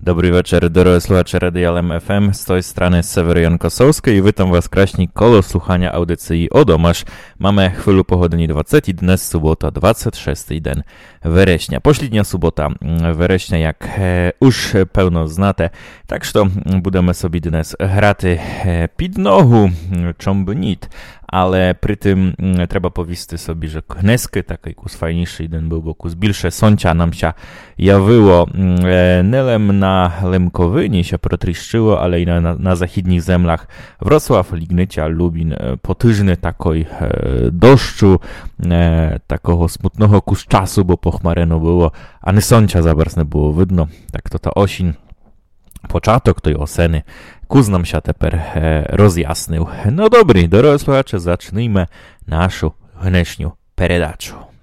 Добрий вечір, дорогі слухачі Радіо ЛМ-ФМ. З тої strony Sewer Jan Kosowski i witam was kraśnik kolo słuchania audycji Odomasz. Mamy chwilę pogodni 20 i dnes sobota 26 den września. Poślednia sobota września, jak już pełno znate. Tak, że budemy sobie dnes hraty pід ногу, czom by nit. Ale przy tym trzeba powiedzieć sobie, że knesky, taki kus fajniejszy jeden był, bo kus bilsze sącia nam się jawiło nelem na Lemkowynie się protriszczyło, ale i na zachідnich zemlach Wrocław, Lignycia, Lubin, potyżny takoj deszczu, takiego smutnego kus czasu, bo pochmareno było, a nie sącia za bardzo nie było widno, tak to ta osin. Początek tej oseny kuz nam się teper rozjasnył. No dobry, drodzy słuchacze, zacznijmy naszą dnešniu передачу.